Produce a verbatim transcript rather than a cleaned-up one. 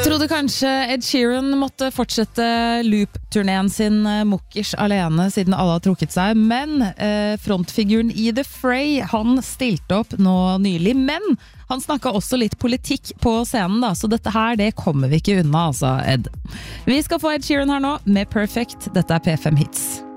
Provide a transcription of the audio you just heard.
Trodde kanskje Ed Sheeran måtte fortsette loop-turneen sin Mukkers alene siden alle har trukket seg, men eh, frontfiguren i The Fray, han stilte opp nå nylig, men han snakket også litt politikk på scenen da, så dette her, det kommer vi ikke unna altså, Ed. Vi skal få Ed Sheeran her nå med Perfect, dette er P fem Hits.